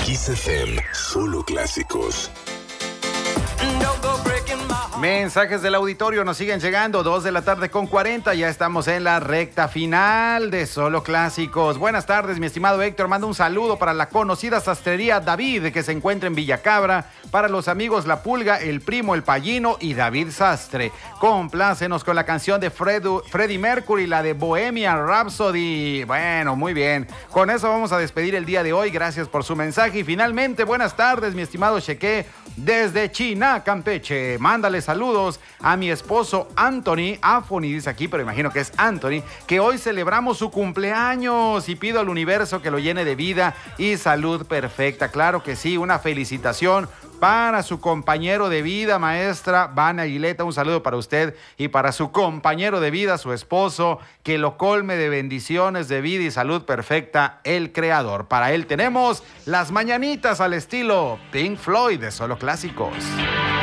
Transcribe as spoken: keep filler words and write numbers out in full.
Kiss F M, solo clásicos. Mensajes del auditorio nos siguen llegando, dos de la tarde con cuarenta, ya estamos en la recta final de Solo Clásicos. Buenas tardes, mi estimado Héctor, manda un saludo para la conocida sastrería David, que se encuentra en Villacabra, para los amigos La Pulga, El Primo, El Payino y David Sastre. Complácenos con la canción de Fredu, Freddie Mercury, la de Bohemian Rhapsody. Bueno, muy bien, con eso vamos a despedir el día de hoy, gracias por su mensaje. Y finalmente, buenas tardes, mi estimado Cheque, desde China, Campeche, mándale saludos a mi esposo Anthony, Afoni dice aquí, pero imagino que es Anthony, que hoy celebramos su cumpleaños y pido al universo que lo llene de vida y salud perfecta. Claro que sí, una felicitación para su compañero de vida, maestra Vana Aguileta, un saludo para usted y para su compañero de vida, su esposo, que lo colme de bendiciones de vida y salud perfecta, el creador. Para él tenemos las mañanitas al estilo Pink Floyd de Solo Clásicos.